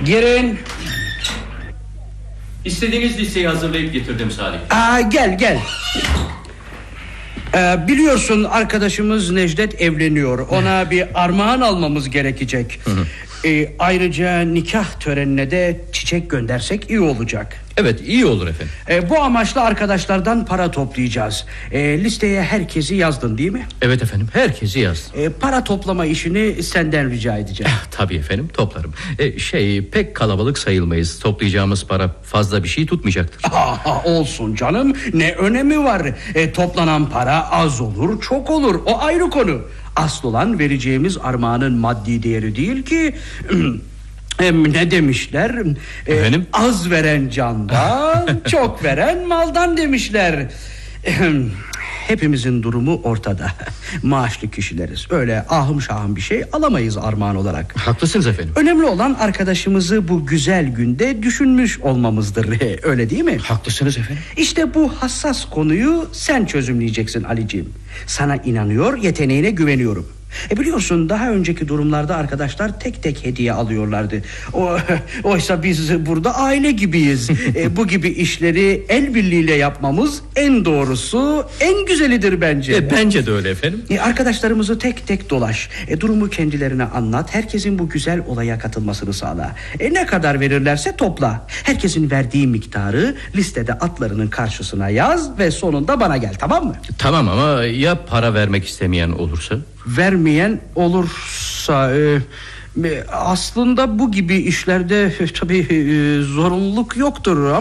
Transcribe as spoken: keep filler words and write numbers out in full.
Girin. İstediğiniz listeyi hazırlayıp getirdim Salih. Aa, gel gel. Ee, biliyorsun arkadaşımız Necdet evleniyor. Ona bir armağan almamız gerekecek. Hı hı. Ee, ayrıca nikah törenine de çiçek göndersek iyi olacak. Evet, iyi olur efendim. Ee, bu amaçla arkadaşlardan para toplayacağız. Ee, listeye herkesi yazdın değil mi? Evet efendim, herkesi yazdım. Ee, para toplama işini senden rica edeceğim. Tabii efendim, toplarım. Ee, şey pek kalabalık sayılmayız. Toplayacağımız para fazla bir şey tutmayacaktır. Aa, olsun canım, ne önemi var? Ee, toplanan para az olur çok olur, o ayrı konu. Asıl olan vereceğimiz armağanın maddi değeri değil ki. Hem ne demişler? Efendim? Ee, az veren candan, çok veren maldan demişler. Hepimizin durumu ortada. Maaşlı kişileriz. Öyle ahım şahım bir şey alamayız armağan olarak. Haklısınız efendim. Önemli olan arkadaşımızı bu güzel günde düşünmüş olmamızdır. Öyle değil mi? Haklısınız efendim. İşte bu hassas konuyu sen çözümleyeceksin Ali'ciğim. Sana inanıyor, yeteneğine güveniyorum. E biliyorsun daha önceki durumlarda arkadaşlar tek tek hediye alıyorlardı. O, oysa biz burada aile gibiyiz. e, bu gibi işleri el birliğiyle yapmamız en doğrusu, en güzelidir bence. E, bence de öyle efendim. E, arkadaşlarımızı tek tek dolaş. E, durumu kendilerine anlat. Herkesin bu güzel olaya katılmasını sağla. E, ne kadar verirlerse topla. Herkesin verdiği miktarı listede atlarının karşısına yaz ve sonunda bana gel, tamam mı? Tamam, ama ya para vermek istemeyen olursa? Vermeyen olursa e, aslında bu gibi işlerde tabii e, zorunluluk yoktur.